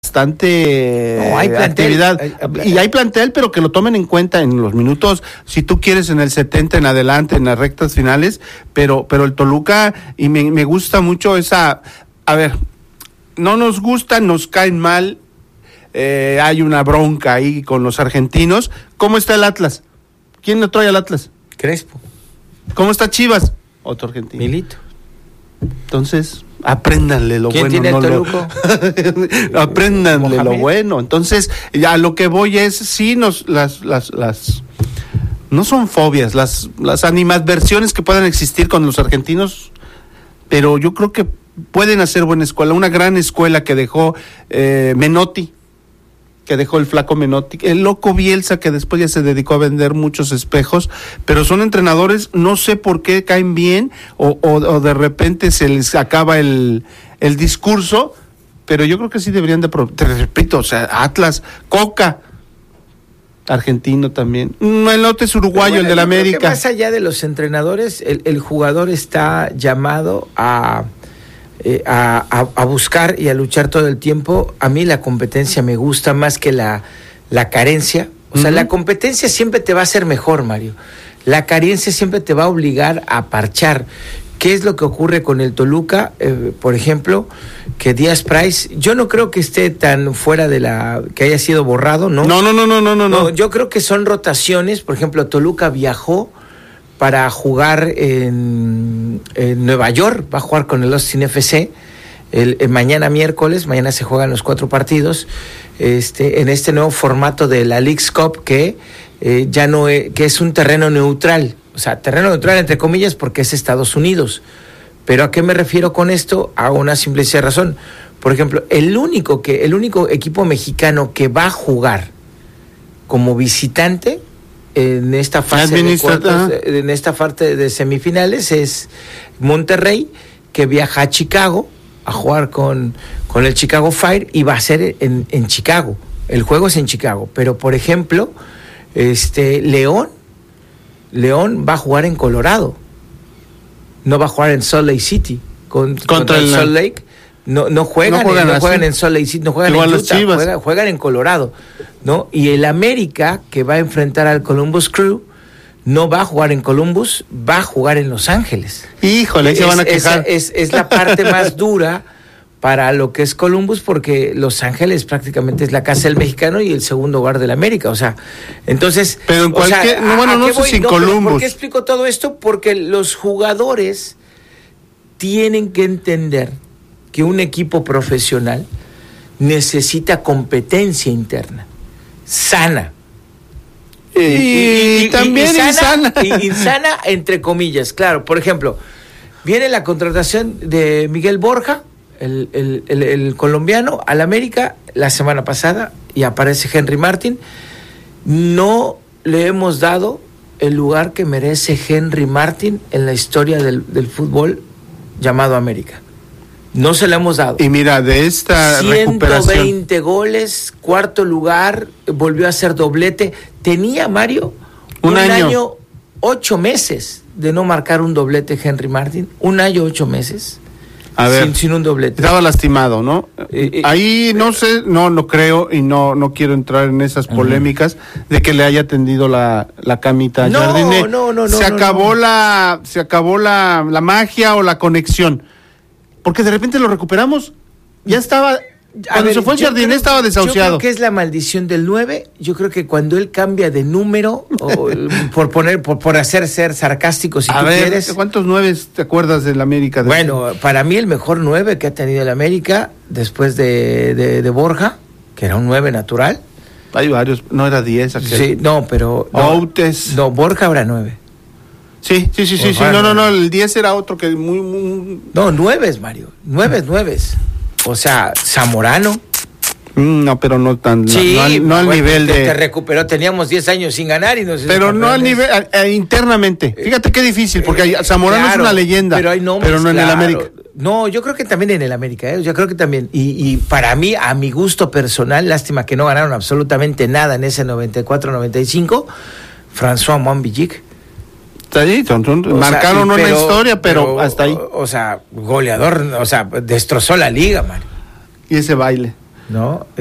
bastante hay plantel, actividad. Y hay plantel, pero que lo tomen en cuenta en los minutos, si tú quieres, en el 70 en adelante, en las rectas finales, pero el Toluca, y me gusta mucho esa, a ver, no nos gusta, nos caen mal, hay una bronca ahí con los argentinos. ¿Cómo está el Atlas? ¿Quién le trae al Atlas? Crespo. ¿Cómo está Chivas? Otro argentino. Milito. Entonces, apréndanle lo ¿Quién bueno. tiene el Toluca? Apréndanle Mohamed. lo bueno. Entonces, a lo que voy es, sí, las no son fobias, las animadversiones que puedan existir con los argentinos, pero yo creo que pueden hacer buena escuela, una gran escuela que dejó Menotti, que dejó el flaco Menotti, el loco Bielsa, que después ya se dedicó a vender muchos espejos, pero son entrenadores, no sé por qué caen bien, o de repente se les acaba el discurso, pero yo creo que sí deberían te repito, o sea, Atlas, Coca, argentino también, el lote es uruguayo, el del América. Creo que más allá de los entrenadores, el jugador está llamado a buscar y a luchar todo el tiempo. A mí la competencia me gusta más que la carencia. O sea, la competencia siempre te va a hacer mejor, Mario. La carencia siempre te va a obligar a parchar. ¿Qué es lo que ocurre con el Toluca? Por ejemplo, que Díaz Price, yo no creo que esté tan fuera de que haya sido borrado, ¿no? No. Yo creo que son rotaciones. Por ejemplo, Toluca viajó para jugar en Nueva York, va a jugar con el Austin FC mañana miércoles, mañana se juegan los 4 partidos, en este nuevo formato de la Leagues Cup que ya no que es un terreno neutral, o sea, terreno neutral entre comillas porque es Estados Unidos. Pero ¿a qué me refiero con esto? A una simple y sencilla razón. Por ejemplo, el único equipo mexicano que va a jugar como visitante en esta fase de semifinales es Monterrey, que viaja a Chicago a jugar con el Chicago Fire, y va a ser en Chicago. El juego es en Chicago, pero por ejemplo, León va a jugar en Colorado. No va a jugar en Salt Lake City contra el Salt Lake. No juegan en Salt Lake City, no juegan igual en Utah, juegan en Colorado, ¿no? Y el América, que va a enfrentar al Columbus Crew, no va a jugar en Columbus, va a jugar en Los Ángeles. Híjole, se van a quejar. Es la parte más dura para lo que es Columbus, porque Los Ángeles prácticamente es la casa del mexicano y el segundo hogar del América, o sea, entonces... Pero en cualquier... no sé si en Columbus. ¿Por qué explico todo esto? Porque los jugadores tienen que entender que un equipo profesional necesita competencia interna, sana. Y también insana. Insana, entre comillas, claro. Por ejemplo, viene la contratación de Miguel Borja, el colombiano, al América la semana pasada, y aparece Henry Martin. No le hemos dado el lugar que merece Henry Martin en la historia del fútbol llamado América. No se le hemos dado. Y mira, de esta 120 goles, 4º lugar, volvió a hacer doblete. Tenía, Mario, un año 8 meses de no marcar un doblete Henry Martin. 1 año 8 meses. A ver, sin un doblete. Estaba lastimado, ¿no? Ahí no sé, no creo, y no quiero entrar en esas polémicas de que le haya tendido la camita a Jardine. No. Se acabó la magia o la conexión. Porque de repente lo recuperamos. Ya estaba... Cuando se fue el Jardine estaba desahuciado. Yo creo que es la maldición del 9. Yo creo que cuando él cambia de número, por hacer ser sarcástico, si tú quieres. ¿Cuántos 9 te acuerdas del América? Bueno, para mí el mejor 9 que ha tenido el América después de Borja, que era un 9 natural. Hay varios, no era 10. Sí, no, pero... Outes. No, Borja era 9. Sí. No, el 10 era otro que muy... No, 9, Mario. 9. O sea, Zamorano. No, pero no tan... Sí, no al nivel de... Te recuperó, teníamos 10 años sin ganar y nos... Pero no al nivel... internamente. Fíjate qué difícil, porque Zamorano es una leyenda. Pero hay nombres, pero no en el América. No, yo creo que también en el América, yo creo que también. Y para mí, a mi gusto personal, lástima que no ganaron absolutamente nada en ese 94-95, François Montvillic. Sí, marcaron una historia, pero hasta ahí. O sea, goleador, o sea, destrozó la liga, Mario. Y ese baile. ¿no?